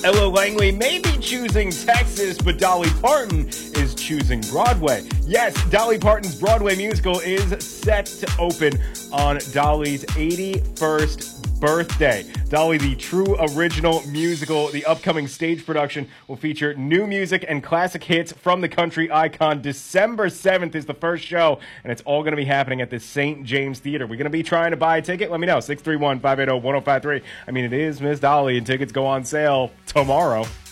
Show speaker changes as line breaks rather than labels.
Ella Langley may be choosing Texas, but Dolly Parton is choosing Broadway. Yes, Dolly Parton's Broadway musical is set to open on Dolly's 81st birthday. Dolly, the true original musical, the upcoming stage production will feature new music and classic hits from the country icon. December 7th is the first show, and it's all going to be happening at the St. James Theater. We're going to be trying to buy a ticket. Let me know, 631-580-1053. I mean, it is Miss Dolly, and tickets go on sale tomorrow.